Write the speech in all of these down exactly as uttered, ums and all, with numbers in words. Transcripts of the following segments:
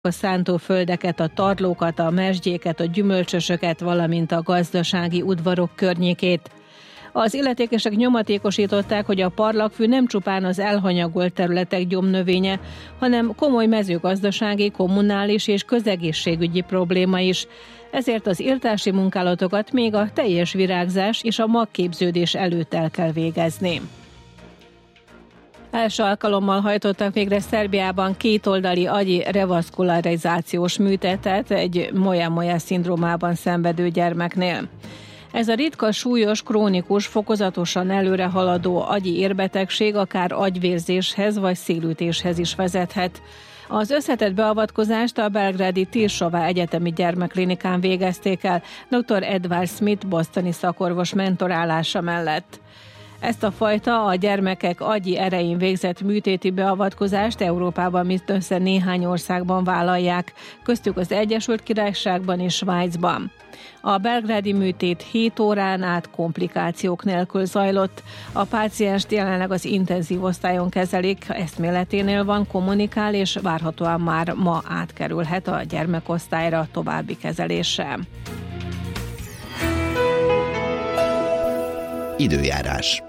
a szántóföldeket, a tarlókat, a mesdjéket, a gyümölcsösöket, valamint a gazdasági udvarok környékét. Az illetékesek nyomatékosították, hogy a parlagfű nem csupán az elhanyagolt területek gyomnövénye, hanem komoly mezőgazdasági, kommunális és közegészségügyi probléma is. Ezért az irtási munkálatokat még a teljes virágzás és a magképződés előtt el kell végezni. Első alkalommal hajtottak végre Szerbiában kétoldali agyi revaszkularizációs műtétet egy Moya-Moya szindrómában szenvedő gyermeknél. Ez a ritka, súlyos, krónikus, fokozatosan előre haladó agyi érbetegség akár agyvérzéshez vagy szélütéshez is vezethet. Az összetett beavatkozást a belgrádi Tiršova Egyetemi Gyermekklinikán végezték el doktor Edward Smith bostoni szakorvos mentorálása mellett. Ezt a fajta a gyermekek agyi erején végzett műtéti beavatkozást Európában mindössze néhány országban vállalják, köztük az Egyesült Királyságban és Svájcban. A belgrádi műtét hét órán át komplikációk nélkül zajlott. A pácienst jelenleg az intenzív osztályon kezelik, eszméleténél van, kommunikál, és várhatóan már ma átkerülhet a gyermekosztályra további kezelésre. Időjárás.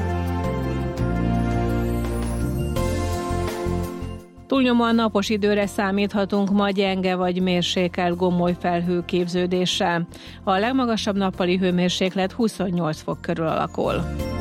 Túlnyomóan napos időre számíthatunk ma, gyenge vagy mérsékelt gomoly felhőképződéssel. A legmagasabb nappali hőmérséklet huszonnyolc fok körül alakul.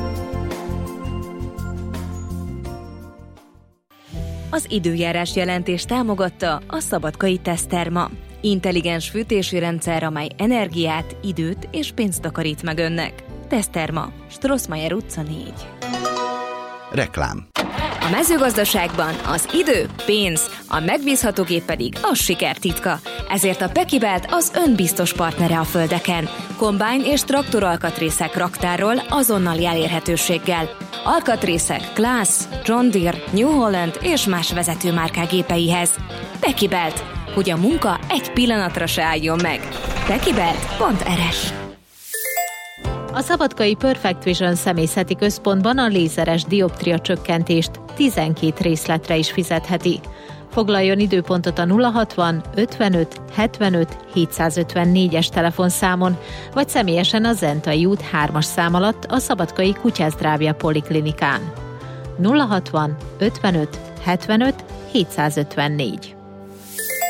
Az időjárás jelentést támogatta a Szabadkai Teszterma. Intelligens fűtési rendszer, amely energiát, időt és pénzt takarít meg önnek. Teszterma, Strossmayer utca négy. Reklám. A mezőgazdaságban az idő, pénz, a megbízható gép pedig a siker titka. Ezért a Pekibelt az önbiztos partnere a földeken. Kombájn és traktoralkatrészek raktárról azonnali elérhetőséggel. Alkatrészek Claas, John Deere, New Holland és más vezetőmárkák gépeihez. Pekibelt, hogy a munka egy pillanatra se álljon meg. Pekibelt pont er es. A Szabadkai Perfect Vision személyzeti központban a lézeres dioptria csökkentést tizenkét részletre is fizetheti. Foglaljon időpontot a nulla hatvan ötvenöt hetvenöt hétszázötvennégyes telefonszámon, vagy személyesen a Zentai út hármas szám alatt a Szabadkai Kutyázdrávja Poliklinikán. nulla hatvan ötvenöt hetvenöt hétszázötvennégy.